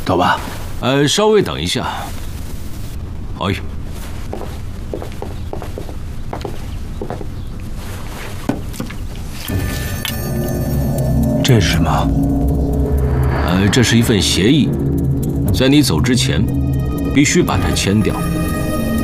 走吧。 稍微等一下。哎。 这是什么？ 这是一份协议，在你走之前，必须把它签掉。